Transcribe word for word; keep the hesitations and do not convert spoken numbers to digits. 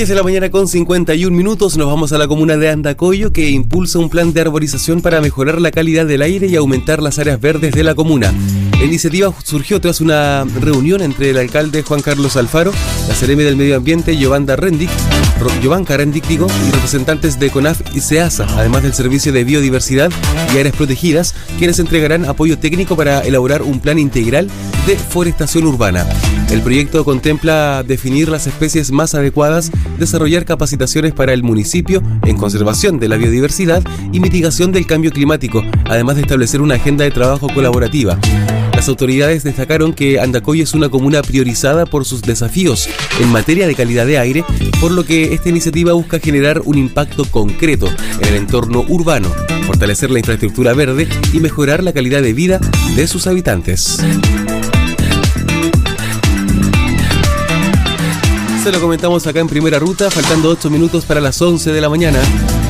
diez de la mañana con cincuenta y un minutos, nos vamos a la comuna de Andacollo, que impulsa un plan de arborización para mejorar la calidad del aire y aumentar las áreas verdes de la comuna. La iniciativa surgió tras una reunión entre el alcalde Juan Carlos Alfaro, la Seremi del Medio Ambiente Yovanca Rendic, Yovanca Rendic digo, y representantes de CONAF y SEASA, además del Servicio de Biodiversidad y Áreas Protegidas, quienes entregarán apoyo técnico para elaborar un plan integral de forestación urbana. El proyecto contempla definir las especies más adecuadas, desarrollar capacitaciones para el municipio en conservación de la biodiversidad y mitigación del cambio climático, además de establecer una agenda de trabajo colaborativa. Las autoridades destacaron que Andacollo es una comuna priorizada por sus desafíos en materia de calidad de aire, por lo que esta iniciativa busca generar un impacto concreto en el entorno urbano, fortalecer la infraestructura verde y mejorar la calidad de vida de sus habitantes. Se lo comentamos acá en Primera Ruta, faltando ocho minutos para las once de la mañana.